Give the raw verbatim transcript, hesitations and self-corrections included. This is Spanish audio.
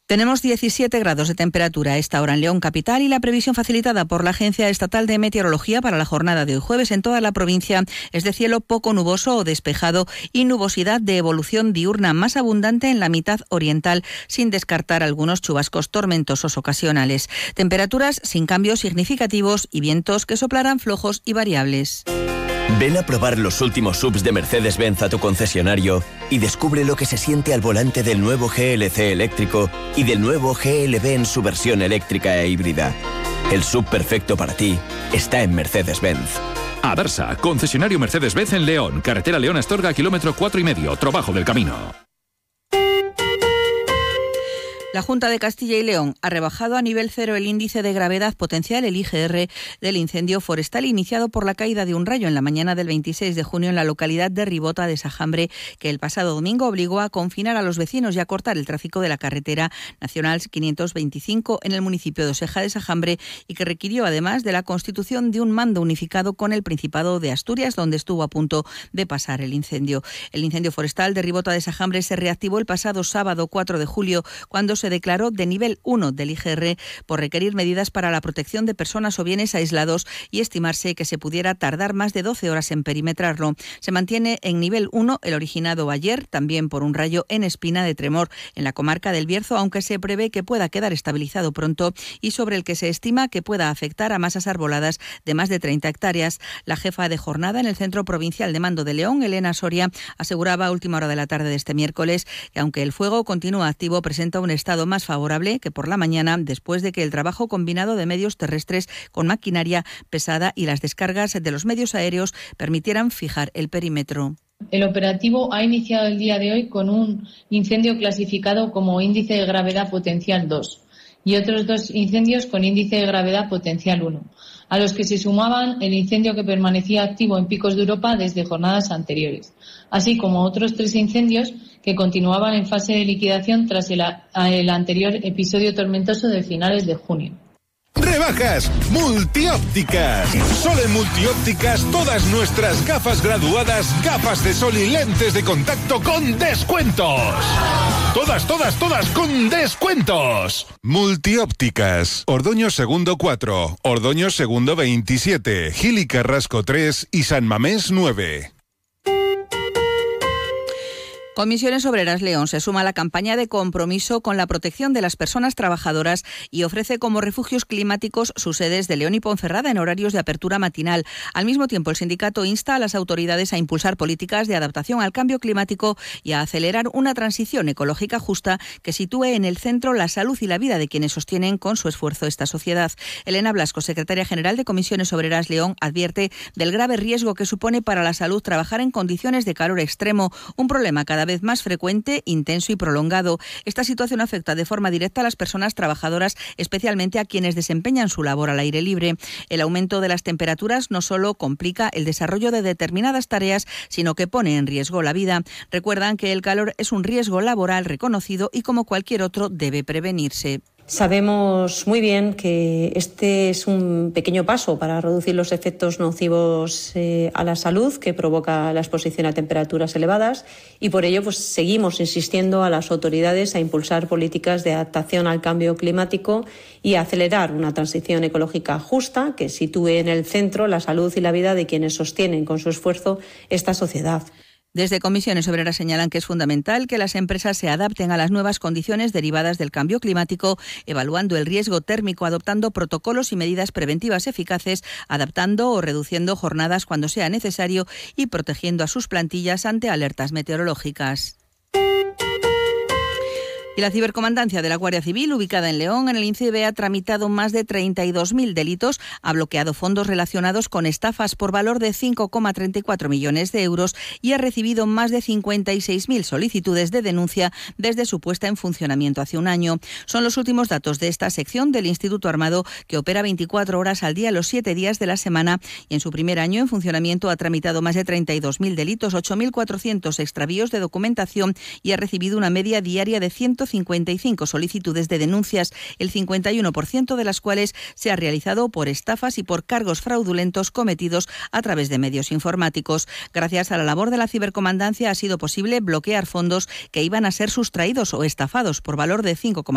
Tenemos diecisiete grados de temperatura a esta hora en León capital y la previsión facilitada por la Agencia Estatal de Meteorología para la jornada de hoy jueves en toda la provincia es de cielo poco nuboso o despejado y nubosidad de evolución diurna más abundante en la mitad oriental, sin descartar algunos chubascos tormentosos ocasionales. Temperaturas sin cambios significativos y vientos que soplarán flojos y variables. Ven a probar los últimos S U Vs de Mercedes-Benz a tu concesionario y descubre lo que se siente al volante del nuevo G L C eléctrico y del nuevo G L B en su versión eléctrica e híbrida. El S U V perfecto para ti está en Mercedes-Benz. Adarsa, concesionario Mercedes-Benz en León, carretera León-Astorga, kilómetro cuatro y medio, trabajo del camino. La Junta de Castilla y León ha rebajado a nivel cero el índice de gravedad potencial, el I G R, del incendio forestal iniciado por la caída de un rayo en la mañana del veintiséis de junio en la localidad de Ribota de Sajambre, que el pasado domingo obligó a confinar a los vecinos y a cortar el tráfico de la carretera nacional quinientos veinticinco en el municipio de Oseja de Sajambre y que requirió además de la constitución de un mando unificado con el Principado de Asturias, donde estuvo a punto de pasar el incendio. El incendio forestal de Ribota de Sajambre se reactivó el pasado sábado cuatro de julio, cuando se declaró de nivel uno del I G R por requerir medidas para la protección de personas o bienes aislados y estimarse que se pudiera tardar más de doce horas en perimetrarlo. Se mantiene en nivel uno el originado ayer, también por un rayo en Espina de Tremor, en la comarca del Bierzo, aunque se prevé que pueda quedar estabilizado pronto y sobre el que se estima que pueda afectar a masas arboladas de más de treinta hectáreas. La jefa de jornada en el Centro Provincial de Mando de León, Elena Soria, aseguraba a última hora de la tarde de este miércoles que aunque el fuego continúa activo, presenta un estado más favorable que por la mañana, después de que el trabajo combinado de medios terrestres con maquinaria pesada y las descargas de los medios aéreos permitieran fijar el perímetro. El operativo ha iniciado el día de hoy con un incendio clasificado como índice de gravedad potencial dos y otros dos incendios con índice de gravedad potencial uno, a los que se sumaban el incendio que permanecía activo en Picos de Europa desde jornadas anteriores, así como otros tres incendios que continuaban en fase de liquidación tras el, el anterior episodio tormentoso de finales de junio. Rebajas Multiópticas. Solo en Multiópticas todas nuestras gafas graduadas, gafas de sol y lentes de contacto con descuentos. Todas, todas, todas con descuentos. Multiópticas. Ordoño Segundo cuatro, Ordoño Segundo veintisiete, Gil y Carrasco tres y San Mamés nueve. Comisiones Obreras León se suma a la campaña de compromiso con la protección de las personas trabajadoras y ofrece como refugios climáticos sus sedes de León y Ponferrada en horarios de apertura matinal. Al mismo tiempo, el sindicato insta a las autoridades a impulsar políticas de adaptación al cambio climático y a acelerar una transición ecológica justa que sitúe en el centro la salud y la vida de quienes sostienen con su esfuerzo esta sociedad. Elena Blasco, secretaria general de Comisiones Obreras León, advierte del grave riesgo que supone para la salud trabajar en condiciones de calor extremo, un problema cada vez más frecuente, intenso y prolongado. Esta situación afecta de forma directa a las personas trabajadoras, especialmente a quienes desempeñan su labor al aire libre. El aumento de las temperaturas no solo complica el desarrollo de determinadas tareas, sino que pone en riesgo la vida. Recuerdan que el calor es un riesgo laboral reconocido y como cualquier otro debe prevenirse. Sabemos muy bien que este es un pequeño paso para reducir los efectos nocivos eh, a la salud que provoca la exposición a temperaturas elevadas y por ello pues, seguimos insistiendo a las autoridades a impulsar políticas de adaptación al cambio climático y a acelerar una transición ecológica justa que sitúe en el centro la salud y la vida de quienes sostienen con su esfuerzo esta sociedad. Desde Comisiones Obreras señalan que es fundamental que las empresas se adapten a las nuevas condiciones derivadas del cambio climático, evaluando el riesgo térmico, adoptando protocolos y medidas preventivas eficaces, adaptando o reduciendo jornadas cuando sea necesario y protegiendo a sus plantillas ante alertas meteorológicas. Y la cibercomandancia de la Guardia Civil, ubicada en León, en el INCIBE, ha tramitado más de treinta y dos mil delitos, ha bloqueado fondos relacionados con estafas por valor de cinco coma treinta y cuatro millones de euros y ha recibido más de cincuenta y seis mil solicitudes de denuncia desde su puesta en funcionamiento hace un año. Son los últimos datos de esta sección del Instituto Armado, que opera veinticuatro horas al día los siete días de la semana y en su primer año en funcionamiento ha tramitado más de treinta y dos mil delitos, ocho mil cuatrocientos extravíos de documentación y ha recibido una media diaria de ciento cincuenta y cinco solicitudes de denuncias, el cincuenta y uno por ciento de las cuales se ha realizado por estafas y por cargos fraudulentos cometidos a través de medios informáticos. Gracias a la labor de la cibercomandancia ha sido posible bloquear fondos que iban a ser sustraídos o estafados por valor de cinco